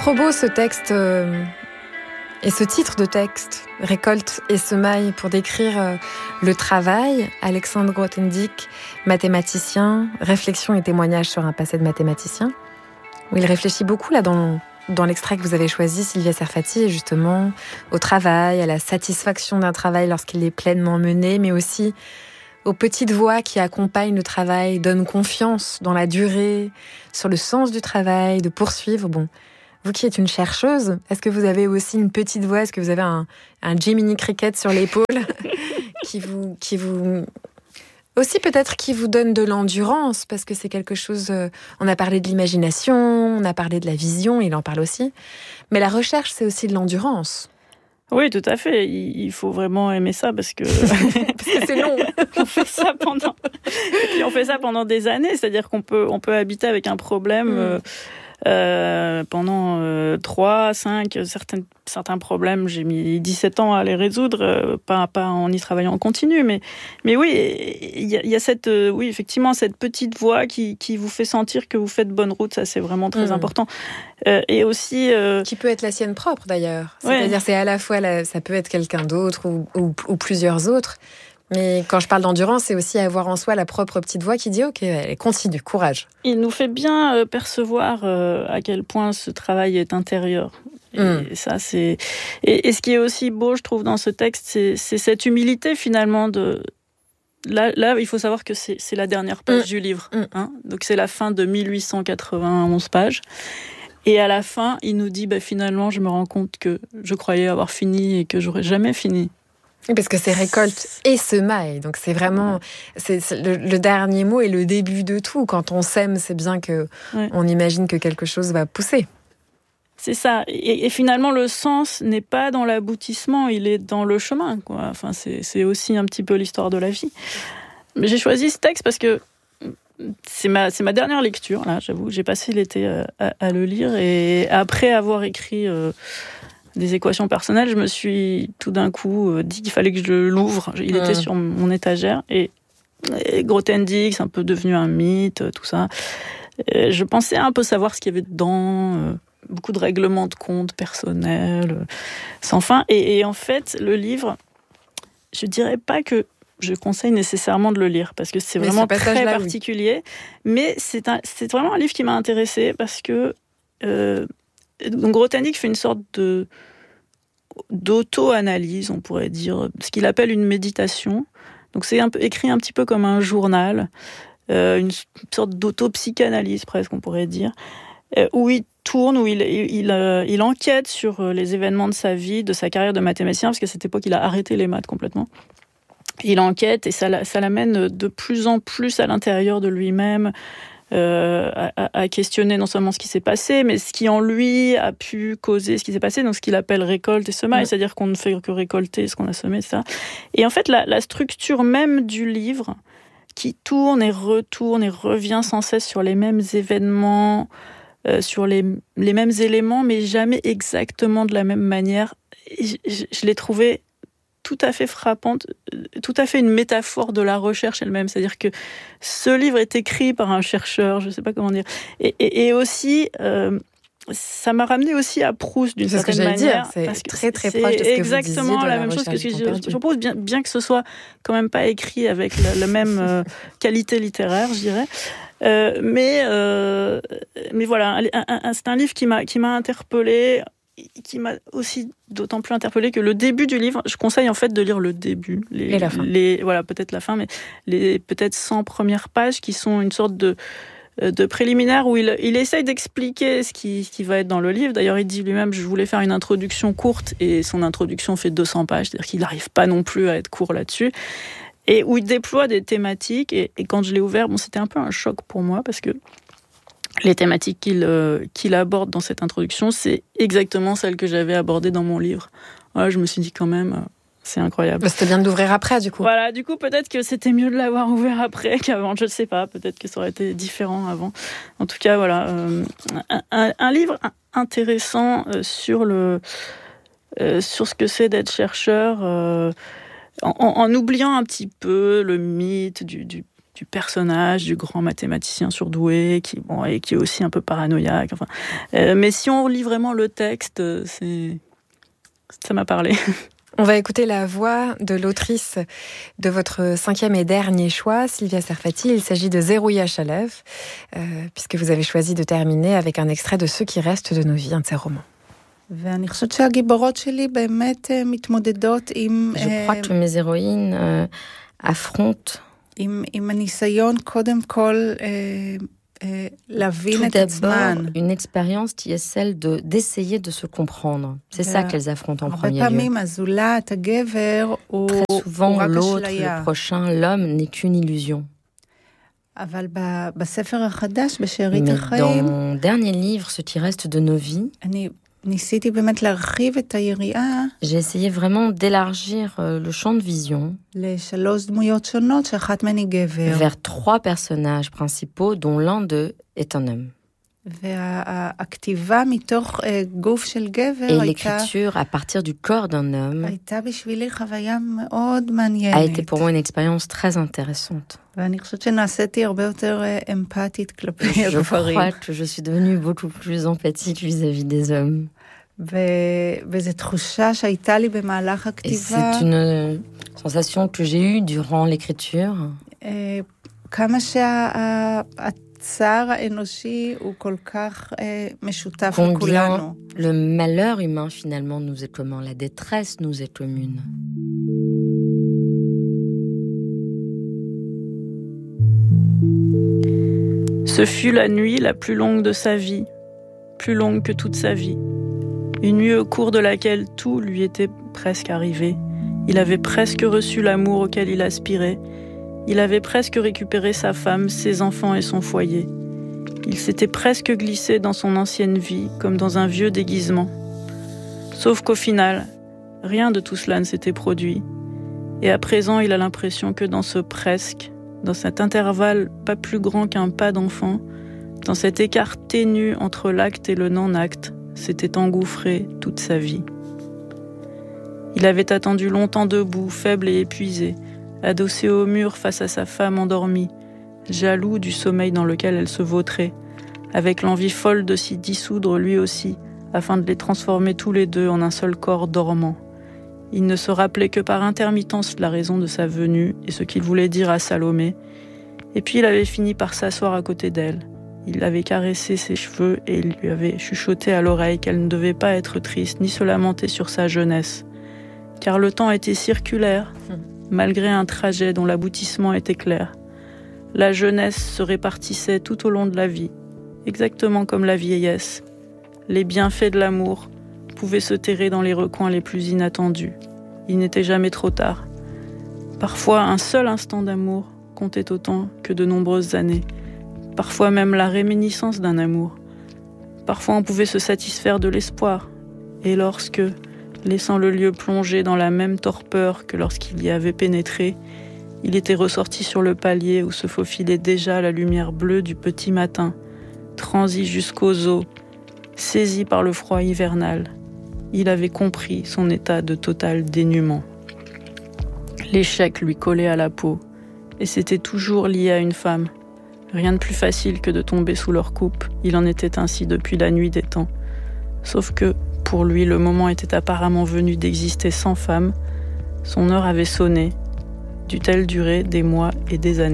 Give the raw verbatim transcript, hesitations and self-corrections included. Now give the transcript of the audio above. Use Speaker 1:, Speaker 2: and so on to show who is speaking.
Speaker 1: trop beau ce texte euh, et ce titre de texte, Récolte et semaille, pour décrire euh, le travail. Alexandre Grothendieck, mathématicien, réflexion et témoignage sur un passé de mathématicien, où il réfléchit beaucoup là dans, dans l'extrait que vous avez choisi, Sylvia Serfati, justement au travail, à la satisfaction d'un travail lorsqu'il est pleinement mené, mais aussi aux petites voix qui accompagnent le travail, donnent confiance dans la durée, sur le sens du travail, de poursuivre. Bon, vous qui êtes une chercheuse, est-ce que vous avez aussi une petite voix? Est-ce que vous avez un, un Jiminy Cricket sur l'épaule qui vous, qui vous... Aussi peut-être qui vous donne de l'endurance, parce que c'est quelque chose... Euh, on a parlé de l'imagination, on a parlé de la vision, il en parle aussi. Mais la recherche, c'est aussi de l'endurance.
Speaker 2: Oui, tout à fait. Il faut vraiment aimer ça parce que,
Speaker 1: parce que c'est long.
Speaker 2: on fait ça pendant, et puis on fait ça pendant des années. C'est-à-dire qu'on peut, on peut habiter avec un problème mmh. euh, euh, pendant euh, trois, cinq, certains, certains problèmes. J'ai mis dix-sept ans à les résoudre, euh, pas, pas en y travaillant en continu, mais, mais oui, il y a, y a cette, euh, oui, effectivement, cette petite voix qui, qui vous fait sentir que vous faites bonne route. Ça, c'est vraiment très mmh. important. Euh, et aussi euh...
Speaker 1: qui peut être la sienne propre d'ailleurs. C'est-à-dire, ouais. c'est à la fois la, ça peut être quelqu'un d'autre ou, ou, ou plusieurs autres. Mais quand je parle d'endurance, c'est aussi avoir en soi la propre petite voix qui dit « Ok, allez, continue, courage ».
Speaker 2: Il nous fait bien euh, percevoir euh, à quel point ce travail est intérieur. Et, mm. et ça, c'est et, et ce qui est aussi beau, je trouve, dans ce texte, c'est, c'est cette humilité finalement de. Là, là, il faut savoir que c'est, c'est la dernière page mm. du livre. Mm. Hein, donc c'est la fin de mille huit cent quatre-vingt-onze pages. Et à la fin, il nous dit bah, finalement, je me rends compte que je croyais avoir fini et que j'aurais jamais fini.
Speaker 1: Parce que c'est récolte et semaille, donc c'est vraiment c'est, c'est le, le dernier mot et le début de tout. Quand on sème, c'est bien que ouais. on imagine que quelque chose va pousser.
Speaker 2: C'est ça. Et, et finalement, le sens n'est pas dans l'aboutissement, il est dans le chemin, quoi. Enfin, c'est, c'est aussi un petit peu l'histoire de la vie. Mais j'ai choisi ce texte parce que c'est ma, c'est ma dernière lecture, là, j'avoue. J'ai passé l'été à, à le lire et après avoir écrit euh, des équations personnelles, je me suis tout d'un coup euh, dit qu'il fallait que je l'ouvre. Il mmh. était sur mon étagère et, et Grothendieck, c'est un peu devenu un mythe, tout ça. Et je pensais un peu savoir ce qu'il y avait dedans, euh, beaucoup de règlements de compte personnels, euh, sans fin. Et, et en fait, le livre, je dirais pas que je conseille nécessairement de le lire parce que c'est vraiment très particulier. Oui. Mais c'est, un, c'est vraiment un livre qui m'a intéressée parce que euh, donc Grothendieck fait une sorte de d'auto-analyse, on pourrait dire, ce qu'il appelle une méditation. Donc c'est un peu, écrit un petit peu comme un journal, euh, une sorte d'auto-psychanalyse presque, on pourrait dire, euh, où il tourne, où il, il, il, euh, il enquête sur les événements de sa vie, de sa carrière de mathématicien, parce qu'à cette époque, il a arrêté les maths complètement. Il enquête et ça, ça l'amène de plus en plus à l'intérieur de lui-même, euh, à, à questionner non seulement ce qui s'est passé, mais ce qui en lui a pu causer ce qui s'est passé, donc ce qu'il appelle récolte et semaille, mmh. c'est-à-dire qu'on ne fait que récolter ce qu'on a semé, et cetera. Et en fait, la, la structure même du livre, qui tourne et retourne et revient sans cesse sur les mêmes événements, euh, sur les, les mêmes éléments, mais jamais exactement de la même manière, je, je, je l'ai trouvé tout à fait frappante, tout à fait une métaphore de la recherche elle-même. C'est-à-dire que ce livre est écrit par un chercheur, je ne sais pas comment dire, et, et, et aussi, euh, ça m'a ramené aussi à Proust d'une
Speaker 1: c'est
Speaker 2: certaine
Speaker 1: ce que
Speaker 2: manière.
Speaker 1: Dire, c'est
Speaker 2: parce que
Speaker 1: très très
Speaker 2: c'est
Speaker 1: proche de ce que
Speaker 2: exactement
Speaker 1: vous disiez de
Speaker 2: la,
Speaker 1: la
Speaker 2: même chose que ce que je, je propose, bien, bien que ce soit quand même pas écrit avec la, la même euh, qualité littéraire, je dirais. Euh, mais euh, mais voilà, un, un, c'est un livre qui m'a qui m'a interpellée, qui m'a aussi d'autant plus interpellée que le début du livre, je conseille en fait de lire le début, les,
Speaker 1: et la fin.
Speaker 2: Les, voilà, peut-être la fin, mais les peut-être cent premières pages qui sont une sorte de de préliminaire où il, il essaye d'expliquer ce qui, ce qui va être dans le livre. D'ailleurs, il dit lui-même, je voulais faire une introduction courte et son introduction fait deux cents pages, c'est-à-dire qu'il n'arrive pas non plus à être court là-dessus. Et où il déploie des thématiques et, et quand je l'ai ouvert, bon, c'était un peu un choc pour moi parce que les thématiques qu'il, euh, qu'il aborde dans cette introduction, c'est exactement celles que j'avais abordées dans mon livre. Voilà, je me suis dit quand même, euh, c'est incroyable.
Speaker 1: Bah, c'était bien de l'ouvrir après, du coup.
Speaker 2: Voilà, du coup, peut-être que c'était mieux de l'avoir ouvert après qu'avant, je ne sais pas, peut-être que ça aurait été différent avant. En tout cas, voilà, euh, un, un, un livre intéressant euh, sur, le, euh, sur ce que c'est d'être chercheur, euh, en, en, en oubliant un petit peu le mythe du, du du personnage, du grand mathématicien surdoué, qui, bon, et qui est aussi un peu paranoïaque. Enfin, euh, mais si on lit vraiment le texte, c'est... ça m'a parlé.
Speaker 1: On va écouter la voix de l'autrice de votre cinquième et dernier choix, Sylvia Serfati. Il s'agit de Zerouia Chalev, euh, puisque vous avez choisi de terminer avec un extrait de Ceux qui restent de nos vies, un de ses romans.
Speaker 3: ואני חושבת שהגיבורות שלי באמת מתמודדות עם...
Speaker 4: Je crois que mes héroïnes euh, affrontent
Speaker 3: עם, עם הניסיון קודם כל אה, אה, להבין
Speaker 4: tout
Speaker 3: את עצמן.
Speaker 4: d'abord une expérience qui est celle de, d'essayer de se comprendre. C'est ça qu'elles affrontent en
Speaker 3: הרבה
Speaker 4: premier
Speaker 3: פעמים
Speaker 4: lieu.
Speaker 3: הזולת, הגבר, הוא,
Speaker 4: Très
Speaker 3: הוא
Speaker 4: souvent,
Speaker 3: רק
Speaker 4: l'autre,
Speaker 3: אשליה.
Speaker 4: le prochain, l'homme n'est qu'une illusion.
Speaker 3: אבל ב, בספר החדש, בשארית
Speaker 4: Mais
Speaker 3: החיים,
Speaker 4: dans mon dernier livre, Ce qui reste de nos vies,
Speaker 3: אני ניסיתי באמת להרחיב את היריעה
Speaker 4: j'ai essayé vraiment d'élargir euh, le champ de vision
Speaker 3: לשלוש דמויות שונות, שאחת מהן היא גבר.
Speaker 4: vers trois personnages principaux, dont l'un d'eux est un homme.
Speaker 3: והכתיבה מתוך גוף של גבר
Speaker 4: Et
Speaker 3: הייתה,
Speaker 4: l'écriture à partir du corps d'un homme
Speaker 3: הייתה בשבילי חוויה מאוד מעניינת.
Speaker 4: a été pour moi une expérience très intéressante.
Speaker 3: ואני חושבת שנעשיתי הרבה יותר אמפתית כלפי
Speaker 4: Je
Speaker 3: הגברים.
Speaker 4: crois que je suis devenue beaucoup plus empathique vis-à-vis des hommes.
Speaker 3: וזו תחושה שהייתה לי במהלך
Speaker 4: Et
Speaker 3: הכתיבה,
Speaker 4: c'est une sensation que j'ai eue durant l'écriture.
Speaker 3: כמה שהצער האנושי הוא כל כך משותף לכולנו.
Speaker 4: Combien le malheur humain finalement nous est commun, la détresse nous est commune.
Speaker 2: Ce fut la nuit la plus longue de sa vie, plus longue que toute sa vie. Une nuit au cours de laquelle tout lui était presque arrivé. Il avait presque reçu l'amour auquel il aspirait. Il avait presque récupéré sa femme, ses enfants et son foyer. Il s'était presque glissé dans son ancienne vie, comme dans un vieux déguisement. Sauf qu'au final, rien de tout cela ne s'était produit. Et à présent, il a l'impression que dans ce presque, dans cet intervalle pas plus grand qu'un pas d'enfant, dans cet écart ténu entre l'acte et le non-acte, s'était engouffré toute sa vie. Il avait attendu longtemps debout, faible et épuisé, adossé au mur face à sa femme endormie, jaloux du sommeil dans lequel elle se vautrait, avec l'envie folle de s'y dissoudre lui aussi, afin de les transformer tous les deux en un seul corps dormant. Il ne se rappelait que par intermittence la raison de sa venue et ce qu'il voulait dire à Salomé. Et puis il avait fini par s'asseoir à côté d'elle. Il avait caressé ses cheveux et il lui avait chuchoté à l'oreille qu'elle ne devait pas être triste ni se lamenter sur sa jeunesse. Car le temps était circulaire, malgré un trajet dont l'aboutissement était clair. La jeunesse se répartissait tout au long de la vie, exactement comme la vieillesse. Les bienfaits de l'amour pouvaient se terrer dans les recoins les plus inattendus. Il n'était jamais trop tard. Parfois, un seul instant d'amour comptait autant que de nombreuses années. Parfois même la réminiscence d'un amour. Parfois on pouvait se satisfaire de l'espoir. Et lorsque, laissant le lieu plongé dans la même torpeur que lorsqu'il y avait pénétré, il était ressorti sur le palier où se faufilait déjà la lumière bleue du petit matin, transi jusqu'aux os, saisi par le froid hivernal. Il avait compris son état de total dénuement. L'échec lui collait à la peau, et c'était toujours lié à une femme. Rien de plus facile que de tomber sous leur coupe. Il en était ainsi depuis la nuit des temps. Sauf que, pour lui, le moment était apparemment venu d'exister sans femme. Son heure avait sonné. Dut-elle durer des mois et des années ?